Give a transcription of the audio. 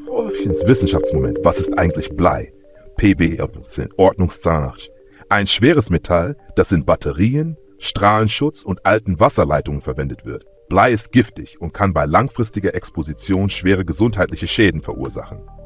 Ins Wissenschaftsmoment. Was ist eigentlich Blei? PB, Ordnungszahl. Ein schweres Metall, das in Batterien, Strahlenschutz und alten Wasserleitungen verwendet wird. Blei ist giftig und kann bei langfristiger Exposition schwere gesundheitliche Schäden verursachen.